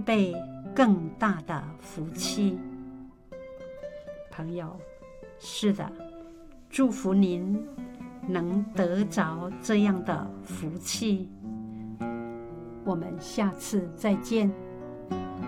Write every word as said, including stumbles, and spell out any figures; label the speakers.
Speaker 1: 倍更大的福气。朋友，是的，祝福您能得着这样的福气。我们下次再见。